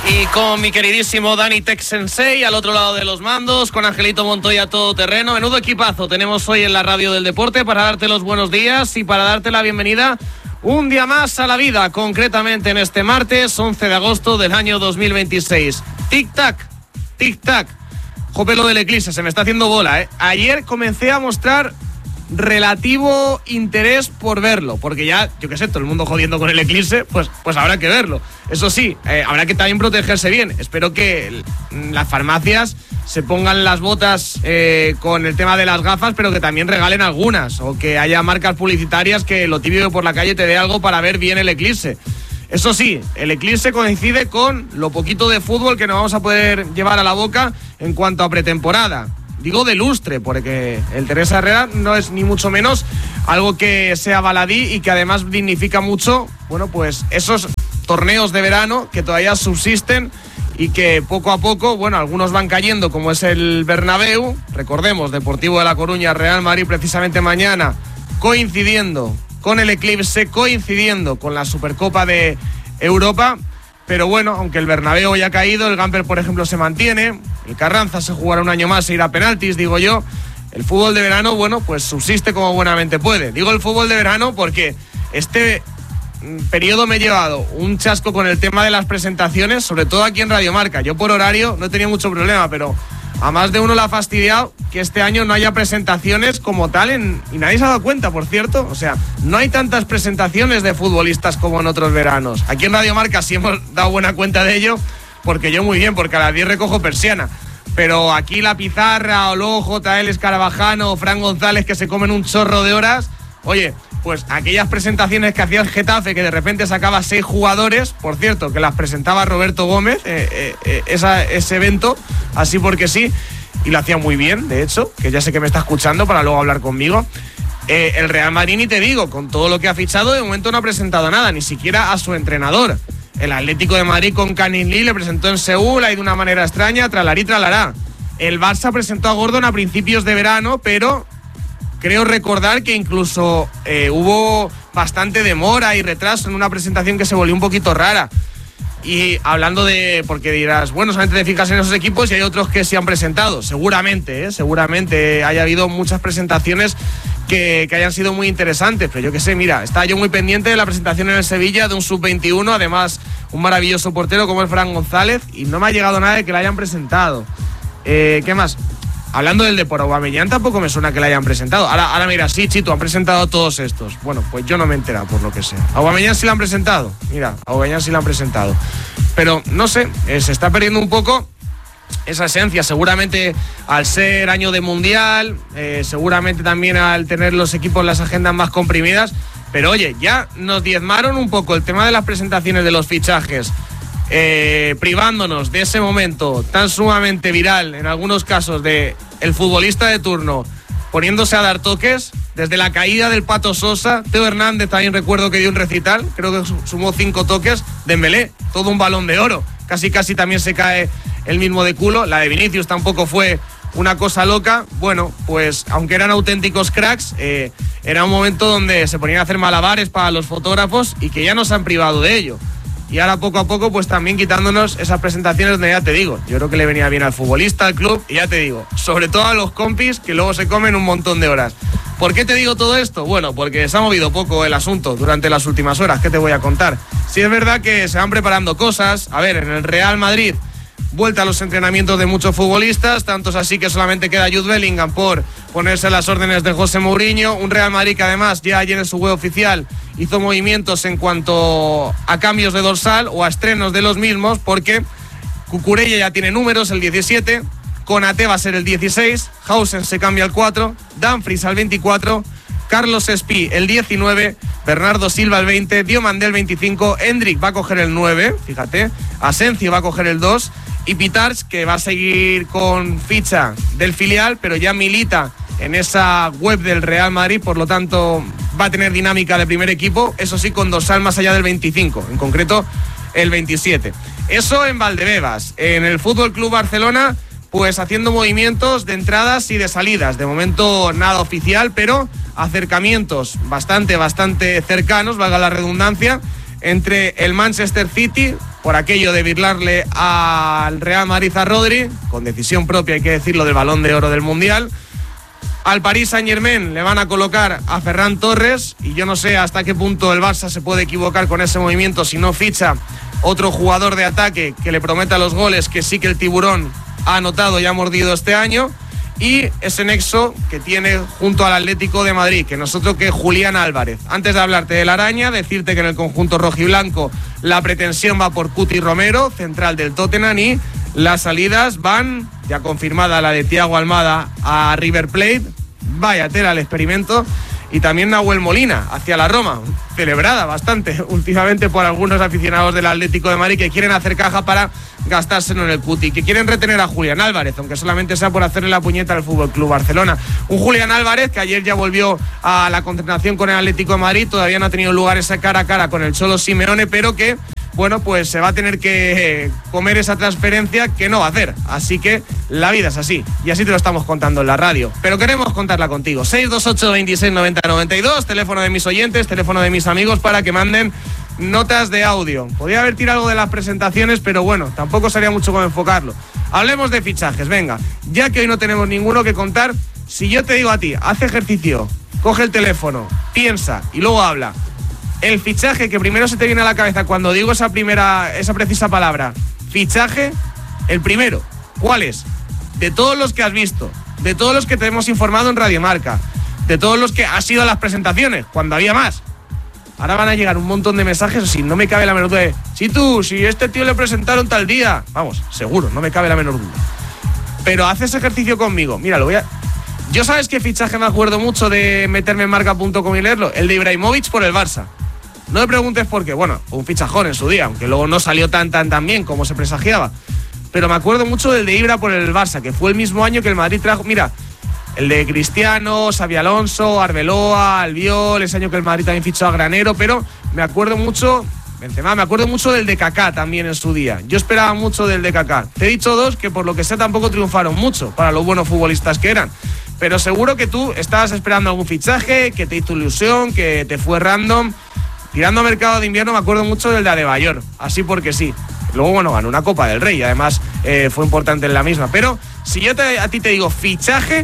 Y con mi queridísimo Dani Tech Sensei al otro lado de los mandos, con Angelito Montoya todoterreno. Menudo equipazo tenemos hoy en la radio del deporte para darte los buenos días y para darte la bienvenida un día más a la vida, concretamente en este martes 11 de agosto del año 2026. Tic-tac, tic-tac. Jope, lo del eclipse, se me está haciendo bola, ¿eh? Ayer comencé a mostrar relativo interés por verlo, porque ya, yo qué sé, todo el mundo jodiendo con el eclipse, pues habrá que verlo. Eso sí, habrá que también protegerse bien. Espero que las farmacias se pongan las botas con el tema de las gafas, pero que también regalen algunas, o que haya marcas publicitarias que lo típico por la calle te dé algo para ver bien el eclipse. Eso sí, el eclipse coincide con lo poquito de fútbol que nos vamos a poder llevar a la boca en cuanto a pretemporada. Digo de lustre, porque el Teresa Herrera no es ni mucho menos algo que sea baladí y que además dignifica mucho, bueno, pues esos torneos de verano que todavía subsisten y que poco a poco, bueno, algunos van cayendo, como es el Bernabéu. Recordemos, Deportivo de La Coruña, Real Madrid precisamente mañana, coincidiendo con el eclipse, coincidiendo con la Supercopa de Europa. Pero bueno, aunque el Bernabéu ya ha caído, el Gamper, por ejemplo, se mantiene. El Carranza se jugará un año más e irá a penaltis, digo yo. El fútbol de verano, bueno, pues subsiste como buenamente puede. Digo el fútbol de verano porque este periodo me he llevado un chasco con el tema de las presentaciones, sobre todo aquí en Radio Marca. Yo por horario no tenía mucho problema, pero a más de uno le ha fastidiado que este año no haya presentaciones como tal y nadie se ha dado cuenta, por cierto. O sea, no hay tantas presentaciones de futbolistas como en otros veranos. Aquí en Radio Marca sí hemos dado buena cuenta de ello, porque yo muy bien, porque a las 10 recojo persiana. Pero aquí la Pizarra, o luego JL Escarabajano o Fran González, que se comen un chorro de horas. Oye, pues aquellas presentaciones que hacía el Getafe, que de repente sacaba 6 jugadores, por cierto, que las presentaba Roberto Gómez, ese evento, así porque sí, y lo hacía muy bien, de hecho, que ya sé que me está escuchando para luego hablar conmigo. El Real Madrid, ni te digo, con todo lo que ha fichado, de momento no ha presentado nada, ni siquiera a su entrenador. El Atlético de Madrid con Canin Lee le presentó en Seúl, ahí de una manera extraña, tralarí, tralará. El Barça presentó a Gordon a principios de verano, pero creo recordar que incluso hubo bastante demora y retraso en una presentación que se volvió un poquito rara. Y hablando de, porque dirás, bueno, solamente te fijas en esos equipos y hay otros que se han presentado. Seguramente haya habido muchas presentaciones que hayan sido muy interesantes, pero yo qué sé, mira, estaba yo muy pendiente de la presentación en el Sevilla de un sub-21, además un maravilloso portero como el Fran González, y no me ha llegado nada de que la hayan presentado. ¿Qué más? Hablando del Depor, Aubameyang tampoco me suena que la hayan presentado. Ahora mira, sí, Chito, han presentado todos estos. Bueno, pues yo no me he enterado, por lo que sea. Aubameyang sí la han presentado. Mira, Aubameyang sí la han presentado. Pero, no sé, se está perdiendo un poco esa esencia. Seguramente al ser año de Mundial, seguramente también al tener los equipos las agendas más comprimidas. Pero oye, ya nos diezmaron un poco el tema de las presentaciones de los fichajes, privándonos de ese momento tan sumamente viral en algunos casos de el futbolista de turno poniéndose a dar toques, desde la caída del Pato Sosa. Teo Hernández también recuerdo que dio un recital, creo que sumó 5 toques. Dembélé, todo un Balón de Oro, casi también se cae el mismo de culo. La de Vinicius tampoco fue una cosa loca. Bueno, pues aunque eran auténticos cracks, era un momento donde se ponían a hacer malabares para los fotógrafos y que ya nos han privado de ello. Y ahora poco a poco pues también quitándonos esas presentaciones donde, ya te digo, yo creo que le venía bien al futbolista, al club, y ya te digo, sobre todo a los compis que luego se comen un montón de horas. ¿Por qué te digo todo esto? Bueno, porque se ha movido poco el asunto durante las últimas horas. ¿Qué te voy a contar? Sí es verdad que se van preparando cosas. A ver, en el Real Madrid, vuelta a los entrenamientos de muchos futbolistas, tantos así que solamente queda Jude Bellingham por ponerse a las órdenes de José Mourinho. Un Real Madrid que además ya ayer en su web oficial hizo movimientos en cuanto a cambios de dorsal o a estrenos de los mismos, porque Cucurella ya tiene números, el 17, Konaté va a ser el 16, Hausen se cambia al 4, Dumfries al 24, Carlos Espí el 19, Bernardo Silva el 20, Diomandé el 25, Hendrik va a coger el 9, fíjate, Asensio va a coger el 2, y Pitars, que va a seguir con ficha del filial, pero ya milita en esa web del Real Madrid, por lo tanto va a tener dinámica de primer equipo, eso sí, con dorsal más allá del 25, en concreto el 27. Eso en Valdebebas. En el Fútbol Club Barcelona, pues haciendo movimientos de entradas y de salidas. De momento nada oficial, pero acercamientos bastante cercanos, valga la redundancia, entre el Manchester City, por aquello de virlarle al Real Madrid a Rodri, con decisión propia, hay que decirlo, del Balón de Oro del Mundial. Al Paris Saint-Germain le van a colocar a Ferran Torres, y yo no sé hasta qué punto el Barça se puede equivocar con ese movimiento si no ficha otro jugador de ataque que le prometa los goles que sí que el tiburón ha anotado y ha mordido este año. Y ese nexo que tiene junto al Atlético de Madrid, que nosotros que Julián Álvarez. Antes de hablarte de la araña, decirte que en el conjunto rojiblanco la pretensión va por Cuti Romero, central del Tottenham, y las salidas van, ya confirmada la de Thiago Almada a River Plate, vaya tela el experimento, y también Nahuel Molina hacia la Roma, celebrada bastante últimamente por algunos aficionados del Atlético de Madrid que quieren hacer caja para gastárselo en el Cuti, que quieren retener a Julián Álvarez, aunque solamente sea por hacerle la puñeta al FC Barcelona. Un Julián Álvarez que ayer ya volvió a la concentración con el Atlético de Madrid, todavía no ha tenido lugar ese cara a cara con el Cholo Simeone, pero que, bueno, pues se va a tener que comer esa transferencia que no va a hacer. Así que la vida es así, y así te lo estamos contando en la radio, pero queremos contarla contigo. 628 26 90 92, teléfono de mis oyentes, teléfono de mis amigos para que manden notas de audio. Podría haber tirado algo de las presentaciones, pero bueno, tampoco sería mucho con enfocarlo. Hablemos de fichajes, venga, ya que hoy no tenemos ninguno que contar. Si yo te digo a ti, haz ejercicio, coge el teléfono, piensa y luego habla. El fichaje que primero se te viene a la cabeza cuando digo esa precisa palabra, fichaje, el primero, ¿cuál es? De todos los que has visto, de todos los que te hemos informado en Radio Marca, de todos los que has ido a las presentaciones, cuando había más. Ahora van a llegar un montón de mensajes, si no me cabe la menor duda de, si este tío le presentaron tal día. Vamos, seguro, no me cabe la menor duda. Pero haces ejercicio conmigo, mira, yo sabes qué fichaje me acuerdo mucho de meterme en marca.com y leerlo, el de Ibrahimovic por el Barça. No me preguntes por qué, bueno, un fichajón en su día, aunque luego no salió tan bien como se presagiaba. Pero me acuerdo mucho del de Ibra por el Barça, que fue el mismo año que el Madrid trajo, mira, el de Cristiano, Xabi Alonso, Arbeloa, Albiol, ese año que el Madrid también fichó a Granero, pero me acuerdo mucho, Benzema, me acuerdo mucho del de Kaká también en su día. Yo esperaba mucho del de Kaká. Te he dicho dos que por lo que sé tampoco triunfaron mucho para los buenos futbolistas que eran. Pero seguro que tú estabas esperando algún fichaje, que te hizo ilusión, que te fue random. Tirando a mercado de invierno me acuerdo mucho del de Adebayor, así porque sí. Luego, bueno, ganó una Copa del Rey y además fue importante en la misma. Pero si yo a ti te digo fichaje,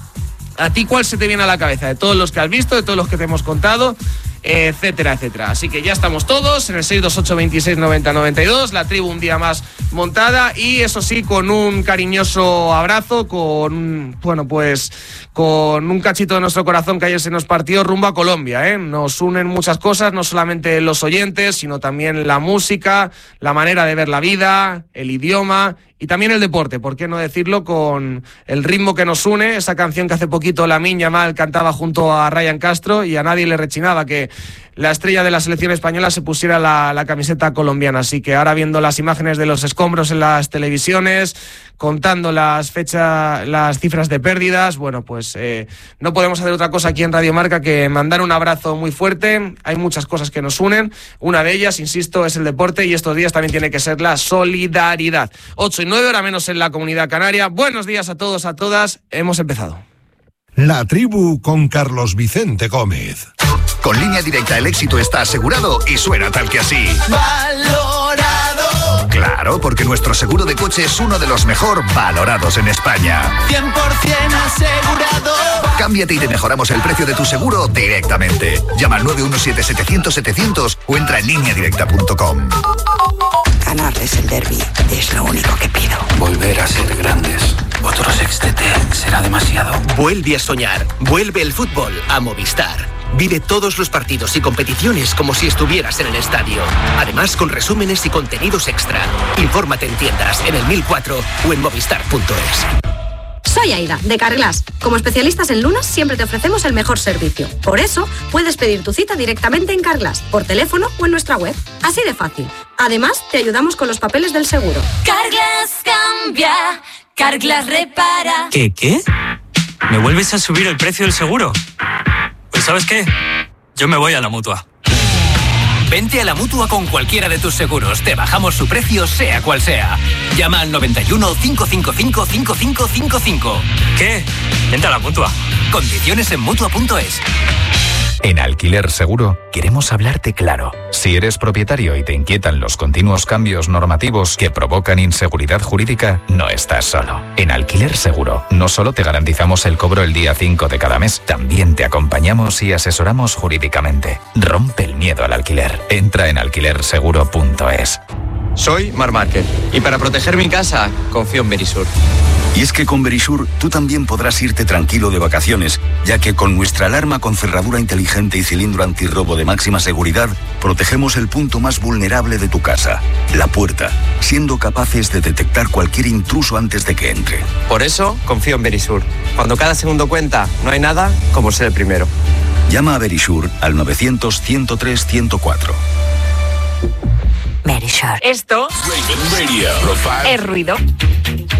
¿a ti cuál se te viene a la cabeza? De todos los que has visto, de todos los que te hemos contado, etcétera, etcétera. Así que ya estamos todos en el 628 26 90 92, la tribu un día más montada y eso sí, con un cariñoso abrazo, con un cachito de nuestro corazón que ayer se nos partió rumbo a Colombia, ¿eh? Nos unen muchas cosas, no solamente los oyentes, sino también la música, la manera de ver la vida, el idioma y también el deporte, ¿por qué no decirlo? Con el ritmo que nos une, esa canción que hace poquito Lamine Yamal cantaba junto a Ryan Castro y a nadie le rechinaba que la estrella de la selección española se pusiera la camiseta colombiana. Así que ahora viendo las imágenes de los escombros en las televisiones, contando las cifras de pérdidas, bueno, pues no podemos hacer otra cosa aquí en Radio Marca que mandar un abrazo muy fuerte. Hay muchas cosas que nos unen. Una de ellas, insisto, es el deporte y estos días también tiene que ser la solidaridad. 8:09, hora menos en la Comunidad Canaria. Buenos días a todos, a todas. Hemos empezado. La tribu con Carlos Vicente Gómez. Con Línea Directa el éxito está asegurado y suena tal que así. ¡Valorado! Claro, porque nuestro seguro de coche es uno de los mejor valorados en España. 100% asegurado. Cámbiate y te mejoramos el precio de tu seguro directamente. Llama al 917-700-700 o entra en lineadirecta.com. Ganarles el derbi es lo único que pido. Volver a ser grandes. Otro sextete será demasiado. Vuelve a soñar. Vuelve el fútbol a Movistar. Vive todos los partidos y competiciones como si estuvieras en el estadio. Además, con resúmenes y contenidos extra. Infórmate en tiendas, en el 1004 o en movistar.es. Soy Aida, de Carglass. Como especialistas en lunas, siempre te ofrecemos el mejor servicio. Por eso, puedes pedir tu cita directamente en Carglass, por teléfono o en nuestra web. Así de fácil. Además, te ayudamos con los papeles del seguro. Carglass cambia, Carglass repara. ¿Qué? ¿Me vuelves a subir el precio del seguro? Pues ¿sabes qué? Yo me voy a la Mutua. Vente a la Mutua con cualquiera de tus seguros. Te bajamos su precio, sea cual sea. Llama al 91 555 5555. ¿Qué? Vente a la Mutua. Condiciones en Mutua.es. En Alquiler Seguro queremos hablarte claro. Si eres propietario y te inquietan los continuos cambios normativos que provocan inseguridad jurídica, no estás solo. En Alquiler Seguro no solo te garantizamos el cobro el día 5 de cada mes, también te acompañamos y asesoramos jurídicamente. Rompe el miedo al alquiler. Entra en alquilerseguro.es. Soy Mar Márquez y para proteger mi casa confío en Verisur. Y es que con Verisur tú también podrás irte tranquilo de vacaciones, ya que con nuestra alarma con cerradura inteligente y cilindro antirrobo de máxima seguridad, protegemos el punto más vulnerable de tu casa, la puerta, siendo capaces de detectar cualquier intruso antes de que entre. Por eso confío en Verisur. Cuando cada segundo cuenta, no hay nada como ser el primero. Llama a Verisur al 900-103-104. Verisur. Esto es ruido.